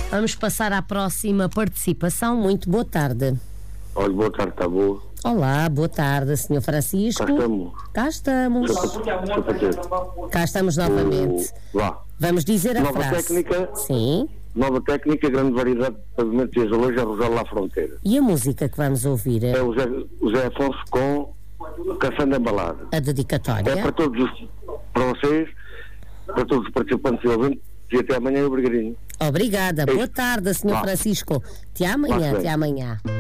Vamos passar à próxima participação. Muito boa tarde. Olha, boa tarde, está boa. Olá, boa tarde, Sr. Francisco. Cá estamos. Cá estamos novamente. Lá. Vamos dizer a Nova frase. técnica. Sim. Nova técnica, grande variedade de pavimentos e azulejos a Rosal lá Fronteira. E a música que vamos ouvir? É o Zé Afonso com Caçando Embalada. A dedicatória. É para vocês, para todos os participantes e ouvintes, e até amanhã, obrigadinho. Obrigada. Boa tarde, Sr. Francisco. Até amanhã. Até amanhã.